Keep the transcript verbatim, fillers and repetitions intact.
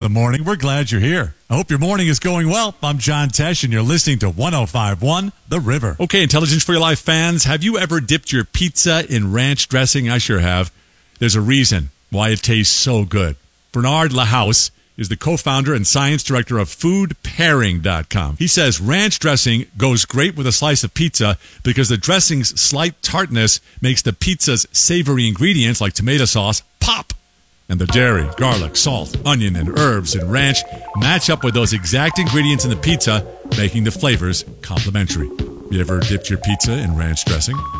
morning. We're glad you're here. I hope your morning is going well. I'm John Tesh, and you're listening to one oh five point one The River. Okay, Intelligence for Your Life fans, have you ever dipped your pizza in ranch dressing? I sure have. There's a reason why it tastes so good. Bernard LaHouse is the co-founder and science director of food pairing dot com. He says ranch dressing goes great with a slice of pizza because the dressing's slight tartness makes the pizza's savory ingredients like tomato sauce pop. And the dairy, garlic, salt, onion, and herbs in ranch match up with those exact ingredients in the pizza, making the flavors complementary. You ever dipped your pizza in ranch dressing?